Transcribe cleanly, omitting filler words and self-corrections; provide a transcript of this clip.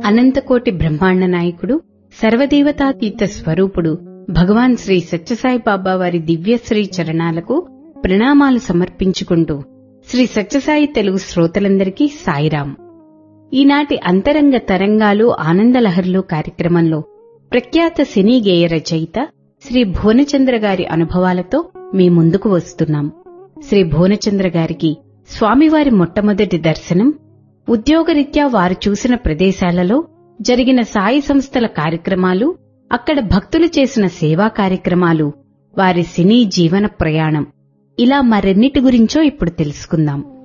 అనంతకోటి బ్రహ్మాండ నాయకుడు, సర్వదేవతాతీత స్వరూపుడు భగవాన్ శ్రీ సత్యసాయి బాబా వారి దివ్యశ్రీ చరణాలకు ప్రణామాలు సమర్పించుకుంటూ శ్రీ సత్యసాయి తెలుగు శ్రోతలందరికీ సాయిరాం. ఈనాటి అంతరంగ తరంగాలు ఆనందలహరులు కార్యక్రమంలో ప్రఖ్యాత సినీ గేయ రచయిత శ్రీ భువనచంద్ర గారి అనుభవాలతో మీ ముందుకు వస్తున్నాం. శ్రీ భువనచంద్ర గారికి స్వామివారి మొట్టమొదటి దర్శనం, ఉద్యోగరీత్యా వారు చూసిన ప్రదేశాలలో జరిగిన సాయి సంస్థల కార్యక్రమాలు, అక్కడ భక్తులు చేసిన సేవా కార్యక్రమాలు, వారి సినీ జీవన ప్రయాణం, ఇలా మరెన్నిటి గురించో ఇప్పుడు తెలుసుకుందాం.